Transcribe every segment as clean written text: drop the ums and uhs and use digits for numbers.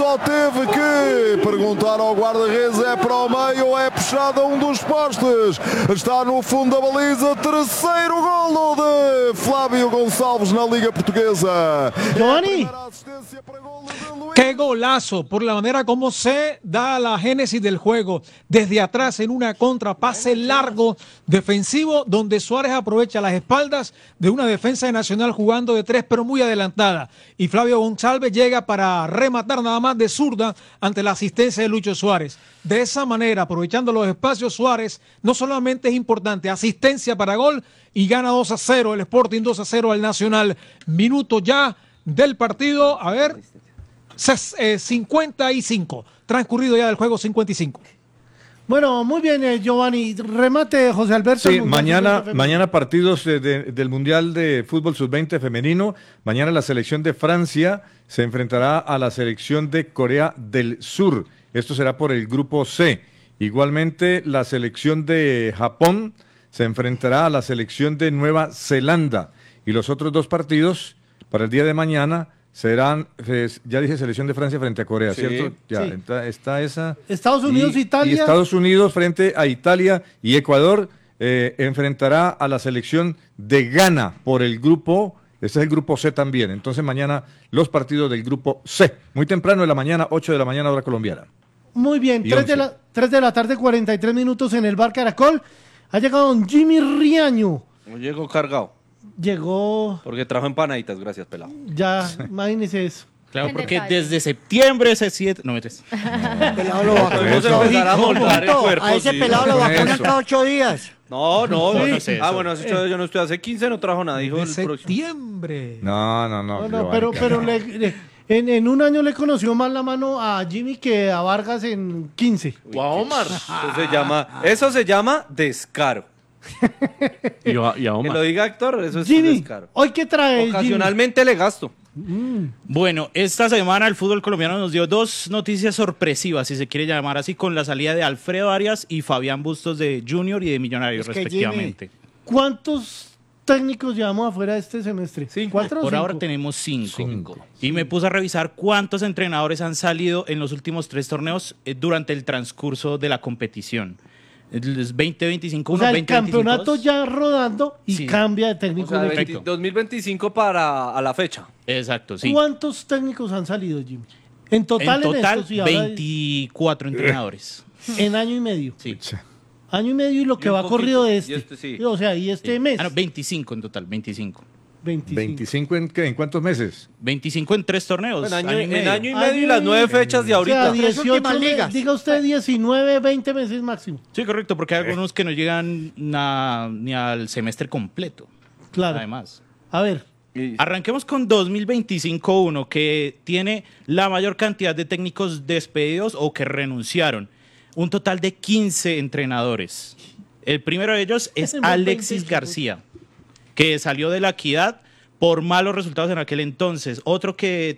Só teve que perguntar ao guarda-redes, é para o meio ou é puxado a um dos postes. Está no fundo da baliza, terceiro golo de Flávio Gonçalves na Liga Portuguesa. Giovanni. ¡Qué golazo! Por la manera como se da la génesis del juego. Desde atrás en una contra, pase largo, defensivo, donde Suárez aprovecha las espaldas de una defensa de Nacional jugando de tres, pero muy adelantada. Y Flávio Gonçalves llega para rematar nada más de zurda ante la asistencia de Lucho Suárez. De esa manera, aprovechando los espacios, Suárez no solamente es importante, asistencia para gol y gana 2-0 el Sporting, 2-0 al Nacional. Minuto ya del partido, a ver, 55, transcurrido ya del juego 55. Bueno, muy bien, Giovanni. Remate, José Alberto. Sí, mañana partidos del Mundial de Fútbol Sub-20 femenino. Mañana la selección de Francia se enfrentará a la selección de Corea del Sur. Esto será por el grupo C. Igualmente, la selección de Japón se enfrentará a la selección de Nueva Zelanda. Y los otros dos partidos para el día de mañana serán, ya dije, selección de Francia frente a Corea, sí, ¿cierto? Ya, sí. Está esa. Estados Unidos, Italia. Y Estados Unidos frente a Italia y Ecuador enfrentará a la selección de Ghana por el grupo, este es el grupo C también. Entonces mañana los partidos del grupo C, muy temprano de la mañana, 8 de la mañana hora colombiana. Muy bien, 3 de la tarde, 43 minutos en el Bar Caracol. Ha llegado don Jimmy Riaño. No llegó cargado. Llegó. Porque trajo empanaditas, gracias, pelado. Ya, imagínese eso. Claro, porque desde septiembre ese 7. No me tres. Pelado lo vacunan. A ese pelado lo vacunan cada 8 días. No. No sé eso. Bueno, yo no estoy hace 15, no trajo nada. Dijo De el próximo. septiembre. No, pero en un año le conoció más la mano a Jimmy que a Vargas en 15. O a Omar. Eso se llama descaro. Y a Que Omar. lo diga Héctor, eso es Jimmy, descaro. ¿hoy qué trae Ocasionalmente le gasto. Bueno, esta semana el fútbol colombiano nos dio dos noticias sorpresivas, si se quiere llamar así, con la salida de Alfredo Arias y Fabián Bustos de Junior y de Millonarios, respectivamente. Jimmy, ¿cuántos técnicos llevamos afuera este semestre? 4 o 5. Por ahora tenemos 5. Y me puse a revisar cuántos entrenadores han salido en los últimos 3 torneos durante el transcurso de la competición. El 2025, o sea, el 2025. campeonato ya rodando y Sí. cambia de técnico. O sea, 2025 para a la fecha. Exacto, sí. ¿Cuántos técnicos han salido, Jimmy? En total, En total, estos, y ahora 24 entrenadores. en año y medio. Sí. Año y medio y lo que un va corrido de poquito, este. y este sí. O sea, y este mes. 25 en total, 25. 25 ¿en qué? ¿En cuántos meses? 25 en 3 torneos. En año y medio. medio y las 9 fechas de O ahorita. sea, 18 ligas. Diga usted 19, 20 meses máximo. Sí, correcto, porque hay algunos que no llegan ni al semestre completo. Claro. Además. A ver. Arranquemos con 2025-1, que tiene la mayor cantidad de técnicos despedidos o que renunciaron. Un total de 15 entrenadores. El primero de ellos es Alexis García, que salió de la Equidad por malos resultados en aquel entonces. Otro en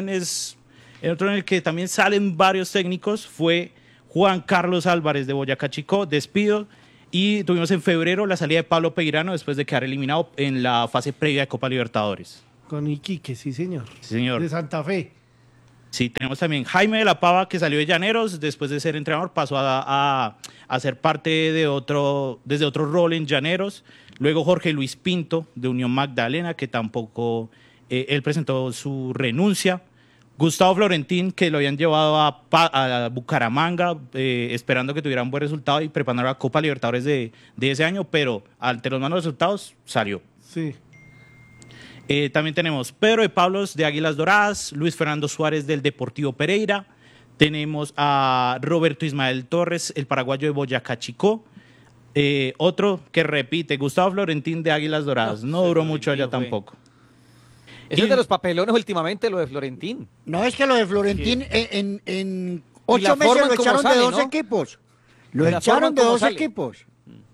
el que también salen varios técnicos fue Juan Carlos Álvarez de Boyacá Chicó, despido. Y tuvimos en febrero la salida de Pablo Peirano después de quedar eliminado en la fase previa de Copa Libertadores. Con Iquique, sí señor. Sí, señor. De Santa Fe. Sí, tenemos también Jaime de la Pava, que salió de Llaneros, después de ser entrenador pasó a ser parte desde otro rol en Llaneros. Luego Jorge Luis Pinto, de Unión Magdalena, que tampoco, él presentó su renuncia. Gustavo Florentín, que lo habían llevado a Bucaramanga, esperando que tuviera un buen resultado y preparando la Copa Libertadores de ese año, pero ante los malos resultados salió. Sí. También tenemos Pedro de Pablos de Águilas Doradas, Luis Fernando Suárez del Deportivo Pereira, tenemos a Roberto Ismael Torres, el paraguayo de Boyacá Chicó, otro que repite, Gustavo Florentín de Águilas Doradas, no duró mucho allá tampoco. Eso es de los papelones últimamente, lo de Florentín. No, es que lo de Florentín en Y 8 la meses forma lo en cómo echaron sale, de 2 ¿no? equipos. Lo Y la forma echaron en de cómo 2 sale. equipos.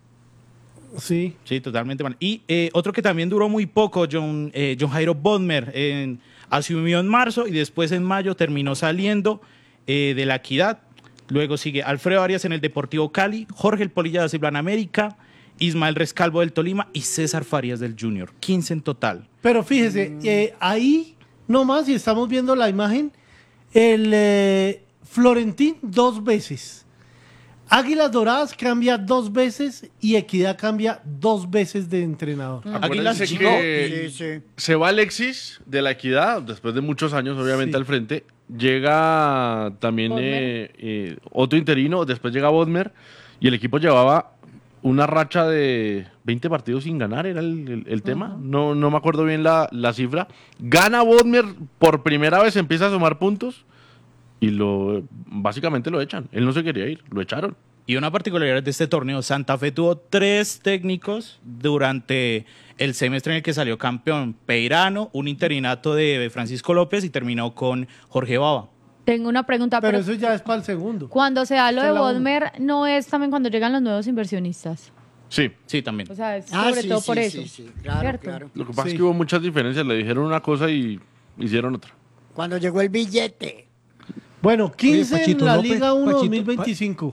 Sí. Sí, totalmente mal. Y otro que también duró muy poco, John Jairo Bodmer, asumió en marzo y después en mayo terminó saliendo de la Equidad. Luego sigue Alfredo Arias en el Deportivo Cali, Jorge El Polilla da Silva en América, Ismael Rescalvo del Tolima y César Farías del Junior. 15 en total. Pero fíjese, ahí nomás, y estamos viendo la imagen, El Florentín 2 veces. Águilas Doradas cambia 2 veces y Equidad cambia 2 veces de entrenador. Águilas Acuérdense que se va Alexis de la Equidad, después de muchos años obviamente al frente. Llega también otro interino, después llega Bodmer y el equipo llevaba una racha de 20 partidos sin ganar, era el tema. No me acuerdo bien la cifra. Gana Bodmer, por primera vez empieza a sumar puntos y básicamente lo echan. Él no se quería ir, lo echaron. Y una particularidad de este torneo, Santa Fe tuvo 3 técnicos durante el semestre en el que salió campeón. Peirano, un interinato de Francisco López y terminó con Jorge Baba. Tengo una pregunta. Pero eso ya es para el segundo. Cuando se da lo de Esa es la Bodmer, ¿no es también cuando llegan los nuevos inversionistas? Sí. Sí, también. O sea, es sobre todo por eso. Sí, claro, ¿cierto? claro. Lo que pasa es que hubo muchas diferencias, le dijeron una cosa y hicieron otra. Cuando llegó el billete. Bueno, 15 Pachito en la López, Liga 1 Pachito, 2025.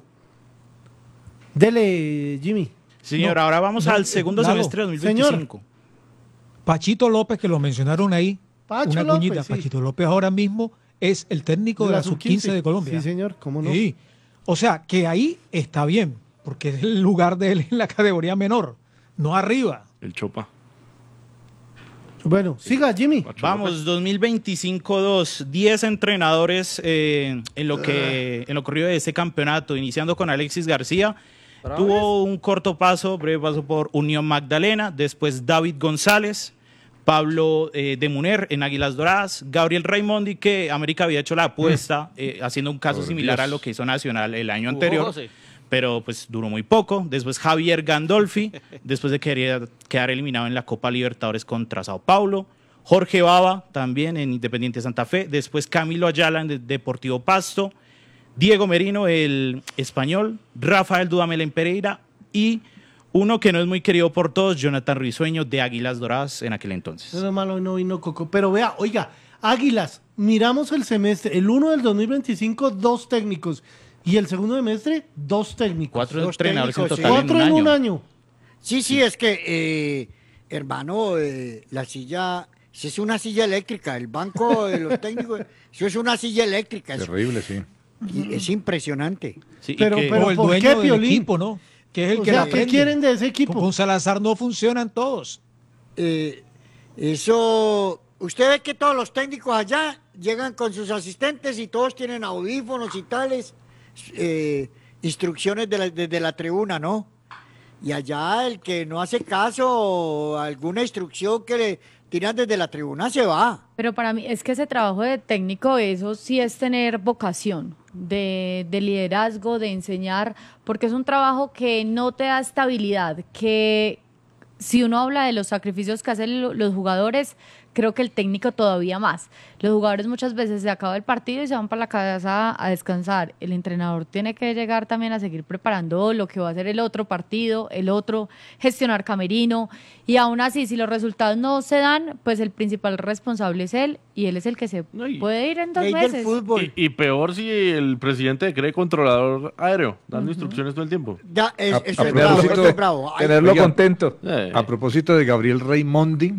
Dele, Jimmy. Señor, ahora vamos al segundo Lalo, semestre de 2025. Pachito López, que lo mencionaron ahí, Pacho una López, cuñita. sí. Pachito López ahora mismo es el técnico de la sub-15 de Colombia. Sí, señor, cómo no. Sí. O sea, que ahí está bien, porque es el lugar de él en la categoría menor, no arriba. El Chopa. Bueno, siga, Jimmy. Vamos, 2025-2, 10 entrenadores en lo corrido de ese campeonato, iniciando con Alexis García. Tuvo un breve paso por Unión Magdalena, después David González, Pablo de Muner en Águilas Doradas, Gabriel Raimondi, que América había hecho la apuesta, haciendo un caso similar a lo que hizo Nacional el año anterior. Pero pues duró muy poco. Después Javier Gandolfi, después de quedar eliminado en la Copa Libertadores contra Sao Paulo. Jorge Baba, también en Independiente Santa Fe. Después Camilo Ayala en Deportivo Pasto. Diego Merino, el español. Rafael Dudamel en Pereira. Y uno que no es muy querido por todos, Jonathan Risueño de Águilas Doradas en aquel entonces. No es malo, no vino Coco. Pero vea, oiga, Águilas, miramos el semestre. El 1 del 2025, 2 técnicos. Y el segundo semestre, 2 técnicos. 4 Dos entrenadores en técnicos, total 4 en un año. Sí, es que, hermano, la silla, si es una silla eléctrica, el banco de los técnicos, eso es una silla eléctrica. Terrible, sí. Es impresionante. Sí, y Pero O el ¿por dueño qué, del Piolín? equipo, ¿no? Que es el O que sea, la ¿qué prende. quieren de ese equipo? Con Salazar no funcionan todos. Eso, usted ve que todos los técnicos allá llegan con sus asistentes y todos tienen audífonos y tales, instrucciones desde la tribuna, ¿no? Y allá el que no hace caso o alguna instrucción que le tiran desde la tribuna se va. Pero para mí es que ese trabajo de técnico, eso sí es tener vocación de liderazgo, de enseñar, porque es un trabajo que no te da estabilidad, que si uno habla de los sacrificios que hacen los jugadores, creo que el técnico todavía más. Los jugadores muchas veces se acaba el partido y se van para la casa a descansar. El entrenador tiene que llegar también a seguir preparando lo que va a ser el otro partido, el otro, gestionar camerino. Y aún así, si los resultados no se dan, pues el principal responsable es él y él es el que se puede ir en 2 Ley del meses. fútbol. Y peor si el presidente cree controlador aéreo, dando instrucciones todo el tiempo. Eso es bravo, propósito, eso es bravo. Ay, Tenerlo Oiga, contento. A propósito de Gabriel Raimondi,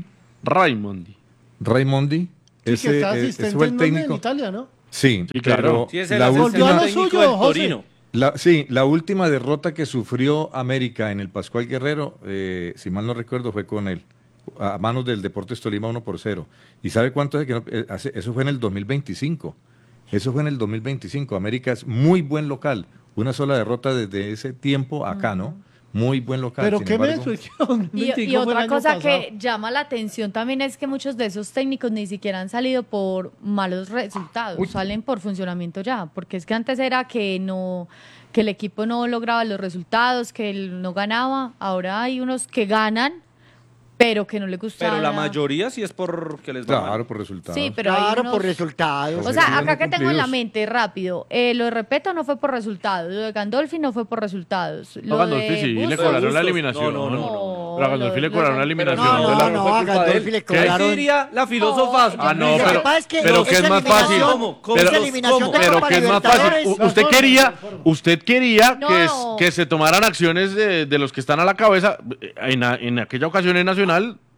Sí, que está asistente ese fue el en técnico. Italia, ¿no? Sí, Sí, claro. pero Sí, es el la asistente Volvió a lo técnico suyo, del José. Torino. la última derrota que sufrió América en el Pascual Guerrero, si mal no recuerdo, fue con él, a manos del Deportes Tolima 1-0. ¿Y sabe cuánto es que eso fue en el 2025? Eso fue en el 2025. América es muy buen local. Una sola derrota desde ese tiempo acá, ¿no? Muy buen local. Pero sin qué embargo, mes, es que 2025 Y fue el otra año cosa pasado. que llama la atención también es que muchos de esos técnicos ni siquiera han salido por malos resultados, salen por funcionamiento ya, porque es que antes era que el equipo no lograba los resultados, que él no ganaba, ahora hay unos que ganan, pero que no les gusta. Pero la mayoría sí es porque les va mal. Claro, por resultados. Sí, pero hay Claro, unos- por resultados. O sea, Sí, acá no que tengo en la cumplidos. mente, rápido, lo de Repeto no fue por resultados, lo de Gandolfi no fue por resultados. No, Lo Gandolfi de sí, le Bustos- cobraron la Bustos. eliminación. No. Pero a Gandolfi le cobraron la eliminación. No, de la- no, fue a culpa de Gandolfi él. le ¿Qué ahí cobraron. diría la filósofa? Ah, no, Lo que pero, pasa es que pero que es esa más fácil. eliminación- ¿Cómo? Pero, esa eliminación de pero Copa que es más Libertadores. fácil. Las Usted quería No. que se tomaran acciones de los que están a la cabeza. En aquella ocasión en Nacional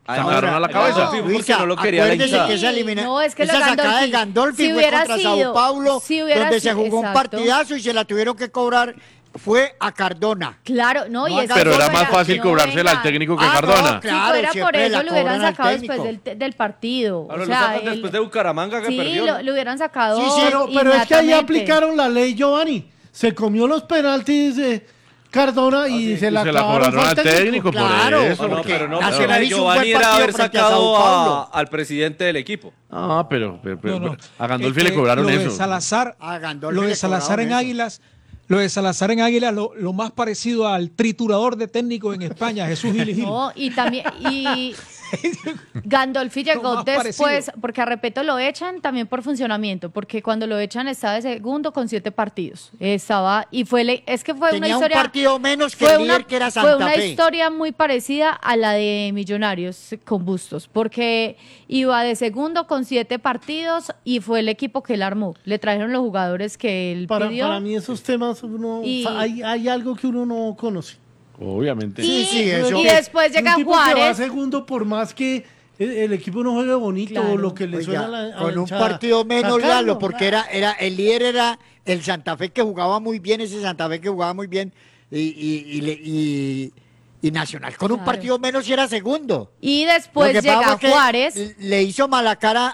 Sacaron a la cabeza. No, Luisa, no lo quería la acuérdese hinchada. que esa elimina- No, es que lo esa de sacada de Gandolfi, Gandolfi si fue hubiera contra sido- Sao Paulo, si hubiera donde se sido- jugó un exacto. partidazo y se la tuvieron que cobrar, fue a Cardona. Claro, no, y No, es que Pero era no más era- fácil no, cobrársela al venga. técnico que Ah, no, Cardona. claro. Si fuera por siempre eso la lo hubieran cobran al sacado técnico. después del partido. Ahora o lo sea, sacan después de Bucaramanga que sí, perdió. lo hubieran sacado. Sí, sí, Pero es que ahí inmediatamente. aplicaron la ley Giovanni. Se comió los penaltis de Cardona y se la se la clavaron cobraron fue al técnico, por Claro, eso. No, porque pero no, Nacional pero hizo un Giovanni buen era haber partido frente a sacado Sao Paulo. al presidente del equipo. Ah, pero No. a Gandolfi Es le que cobraron lo eso. De Salazar, A Gandolfi lo le de Salazar cobraron en eso. Águilas, lo más parecido al triturador de técnicos en España, Jesús Gil y Gil. No, y también, y Gandolfi llegó más después, parecido. porque a Repeto lo echan también por funcionamiento, porque cuando lo echan estaba de segundo con 7 partidos. Estaba, y es que fue una Tenía un historia. partido menos que fue el líder, que era fue Santa una Fe. historia muy parecida a la de Millonarios con Bustos, porque iba de segundo con 7 partidos y fue el equipo que él armó. Le trajeron los jugadores que él pidió. Para mí esos temas Y- hay algo que uno no conoce. Obviamente. Sí, eso. Y después llega Un tipo que va Juárez. segundo por más que el equipo no juegue bonito Claro. o lo que le Oiga, suena a la con un hinchada. partido menos, Sacarlo. Lalo, porque era el líder era el Santa Fe, que jugaba muy bien, ese Santa Fe que jugaba muy bien, y Nacional con un Claro. partido menos y era segundo. Y Lo después que pasa llega fue que Juárez. le hizo mala cara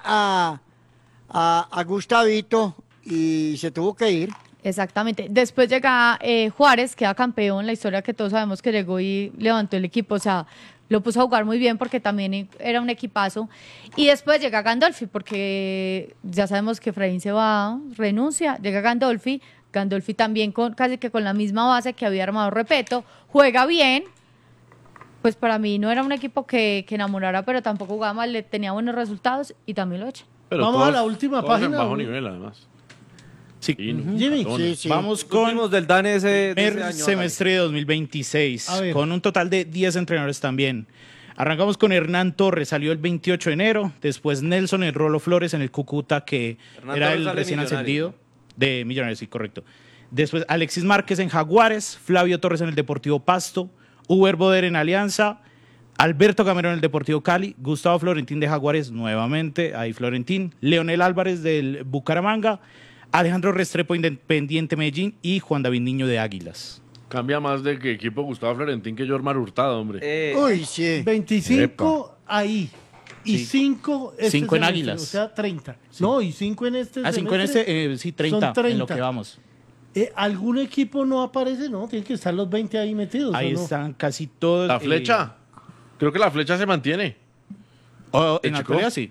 a Gustavito y se tuvo que ir. Exactamente. Después llega Juárez, queda campeón, la historia que todos sabemos que llegó y levantó el equipo, o sea, lo puso a jugar muy bien porque también era un equipazo. Y después llega Gandolfi, porque ya sabemos que Efraín se va, renuncia, llega Gandolfi también casi que con la misma base que había armado Repeto, juega bien. Pues para mí no era un equipo que enamorara, pero tampoco jugaba mal, le tenía buenos resultados y también lo echa. Pero Vamos todos- a la última todos en página. bajo nivel, además. Sí. Jimmy. Sí, sí. Vamos Con con los del DANE de ese primer año. semestre de 2026, A ver. con un total de 10 entrenadores también. Arrancamos con Hernán Torres, salió el 28 de enero. Después Nelson El Rolo Flores en el Cúcuta, que Hernán era Torres el sale recién Millonario. ascendido de Millonarios, sí, correcto. Después Alexis Márquez en Jaguares, Flavio Torres en el Deportivo Pasto, Uber Boder en Alianza, Alberto Gamero en el Deportivo Cali, Gustavo Florentín de Jaguares nuevamente, ahí Florentín, Leonel Álvarez del Bucaramanga, Alejandro Restrepo Independiente Medellín y Juan David Niño de Águilas. Cambia más de que equipo Gustavo Florentín que Jormar Hurtado, hombre. Uy, sí. 25 ahí. Y Sí. 5 este 5 en semestre, Águilas. O sea, 30. No, y 5 en este 5 en semestre. este, sí, 30, Son en lo que vamos. ¿Algún equipo no aparece? No, tienen que estar los 20 ahí metidos. Ahí ¿o no? están casi todos. La flecha. Creo que la flecha se mantiene. En la Chico. actualidad sí.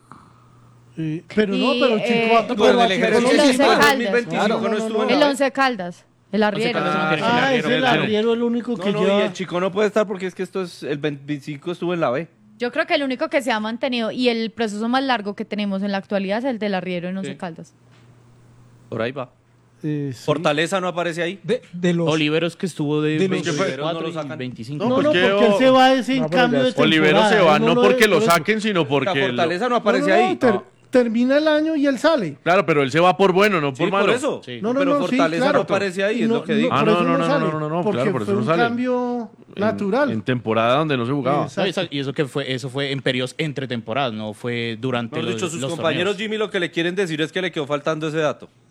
Pero no, Y, pero Chico eh, Chico pero va del a- ejército El sí, Once para el Caldas. 2025 Claro. no estuvo en El la B. Once Caldas, el arriero. Caldas no tiene Ah, el es arriero, el claro. arriero el único que No, y lleva. el Chico no puede estar porque es que esto es el 25 estuvo en la B. Yo creo que el único que se ha mantenido y el proceso más largo que tenemos en la actualidad es el del arriero en Once Sí. Caldas. Por ahí va. Sí. Fortaleza no aparece ahí. De los Oliveros que estuvo de De los- 24 no lo y sacan. 25. No, no, ¿por qué porque él o- se va ese en No, pero cambio ya de es- temporada. Olivero se va Él no lo porque lo eso. saquen, sino La porque... Fortaleza no No, aparece no, ahí. termina el año y él sale. Claro, pero él se va por bueno, no Sí, por malo. por eso. Sí. No, no, Pero no, sí, Fortaleza claro. no aparece ahí, es No, lo que digo. Ah, por no, eso no, no, sale, no, no, no, porque claro, por eso fue no un sale. cambio natural. En temporada donde no se jugaba. Exacto. No, y eso que fue, eso fue en periodos entre temporadas, no fue durante Mejor los, dicho, sus los compañeros torneos. Jimmy lo que le quieren decir es que le quedó faltando ese dato.